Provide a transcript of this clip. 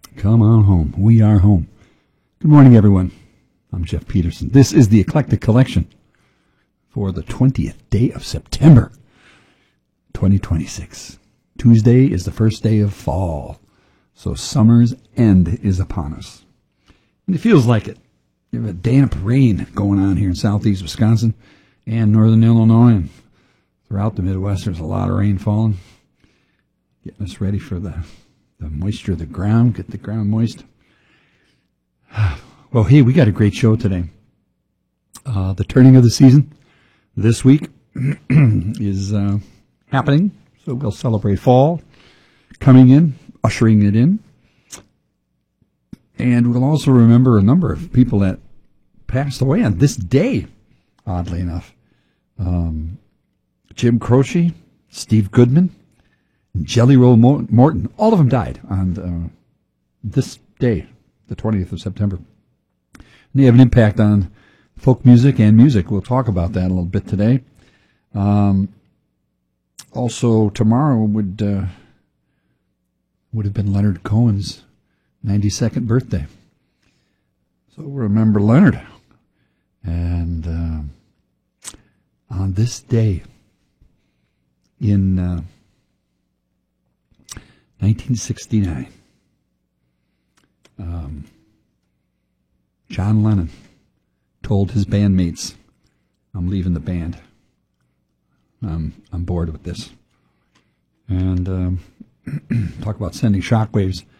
Come on home. We are home. Good morning, everyone. I'm Jeff Peterson. This is the Eclectic Collection for the 20th day of September, 2026. Tuesday is the first day of fall, so summer's end is upon us. And it feels like it. You have a damp rain going on here in southeast Wisconsin and northern Illinois, and throughout the Midwest there's a lot of rain falling, getting us ready for the moisture of the ground, get the ground moist. Well, hey, we got a great show today. The turning of the season this week is happening, so we'll celebrate fall coming in, ushering it in. And we'll also remember a number of people that passed away on this day, oddly enough. Jim Croce, Steve Goodman, and Jelly Roll Morton. All of them died on this day, the 20th of September. And they have an impact on folk music and music. We'll talk about that a little bit today. Also, tomorrow would have been Leonard Cohen's 92nd birthday. So remember Leonard. And on this day in 1969, John Lennon told his bandmates, "I'm leaving the band. I'm bored with this." And talk about sending shockwaves